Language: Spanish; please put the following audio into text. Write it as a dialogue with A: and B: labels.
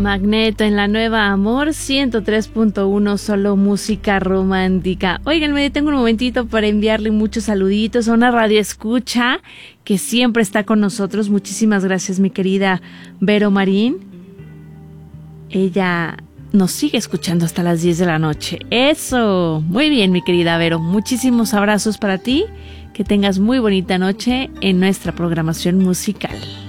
A: Magneto en la Nueva Amor 103.1, solo música romántica. Oigan, me detengo un momentito para enviarle muchos saluditos a una radio escucha que siempre está con nosotros. Muchísimas gracias, mi querida Vero Marín. Ella nos sigue escuchando hasta las 10 de la noche. ¡Eso! Muy bien, mi querida Vero. Muchísimos abrazos para ti. Que tengas muy bonita noche en nuestra programación musical.